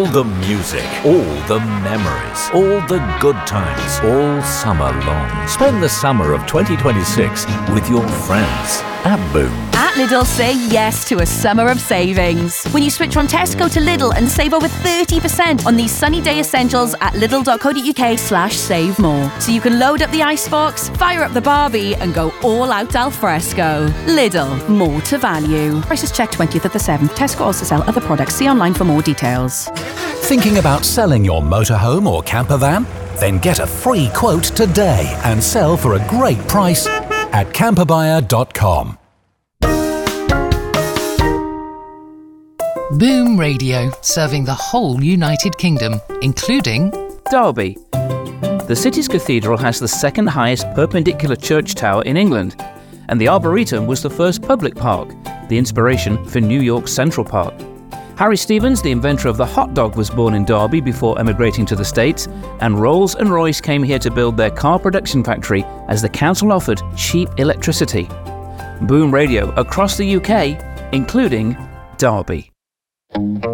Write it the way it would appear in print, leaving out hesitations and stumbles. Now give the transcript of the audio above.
All the music, all the memories, all the good times, all summer long. Spend the summer of 2026 with your friends at Boom. At Lidl, say yes to a summer of savings. When you switch from Tesco to Lidl and save over 30% on these sunny day essentials at lidl.co.uk/save more. So you can load up the icebox, fire up the barbie and go all out al fresco. Lidl, more to value. Prices checked 20th of the 7th. Tesco also sell other products. See online for more details. Thinking about selling your motorhome or camper van? Then get a free quote today and sell for a great price at camperbuyer.com. Boom Radio, serving the whole United Kingdom, including Derby. The city's cathedral has the second highest perpendicular church tower in England, and the Arboretum was the first public park, the inspiration for New York's Central Park. Harry Stevens, the inventor of the hot dog, was born in Derby before emigrating to the States, and Rolls-Royce came here to build their car production factory as the council offered cheap electricity. Boom Radio across the UK, including Derby.